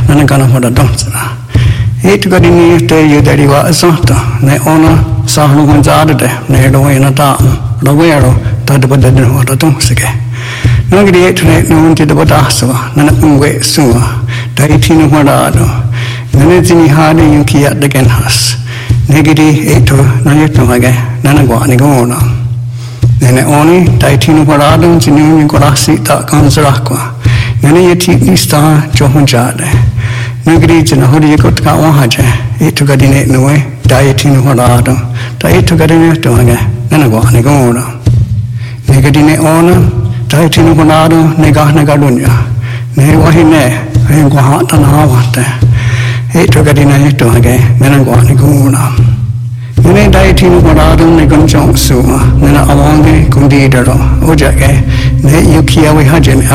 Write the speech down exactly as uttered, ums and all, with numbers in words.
nana kana hoda domsara. Eight got in you tell you that you are a sort of ne honor, Sahlumans Adade, ne do in a town, the wearo, that the dinner water domsike. No get eight to noon to the Bodasova, nana unwe sua, Daitin Wadado, Nanazini Hardy Yuki at the Genhas, Negati eight to Nayatumage, Nanaguani Gona. Then only Daitin Wadadons in Union Gorasi, that comes Rakwa, Nanayati Star Johunjade. Nagreeds and Hodi got Kawahaja, eight to get in it in a way, dieting Horado, diet to get in it to Haga, Nanaguani Gona. Negadine honor, dieting Horado, Negahna Gadunya, Newahine, and Guahat and Hawata, eight to get in it to Haga, Nanaguani Gona. Nene dieting Horado, Negan Jong Suma, Nana Awangi, Kundidero, Ojake, Ne Yukia Hajin.